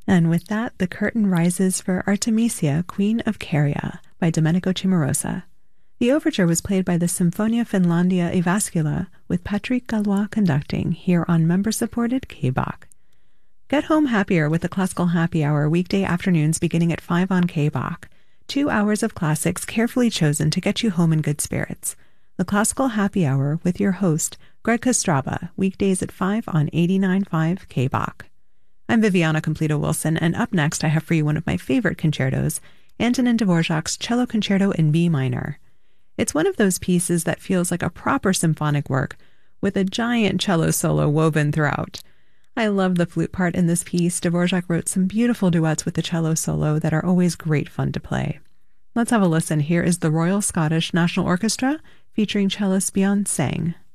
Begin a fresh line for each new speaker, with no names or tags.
And with that, the curtain rises for Artemisia, Queen of Caria, by Domenico Cimarosa. The overture was played by the Sinfonia Finlandia Evascula, with Patrick Gallois conducting, here on member-supported KBOK. Get home happier with the Classical Happy Hour weekday afternoons beginning at 5 on KBOK. 2 hours of classics carefully chosen to get you home in good spirits. The Classical Happy Hour with your host, Greg Kostraba, weekdays at 5 on 89.5 KBOK. I'm Viviana Completo-Wilson, and up next I have for you one of my favorite concertos, Antonin Dvorak's Cello Concerto in B minor. It's one of those pieces that feels like a proper symphonic work, with a giant cello solo woven throughout. I love the flute part in this piece. Dvorak wrote some beautiful duets with the cello solo that are always great fun to play. Let's have a listen. Here is the Royal Scottish National Orchestra featuring cellist Bjorn Sang.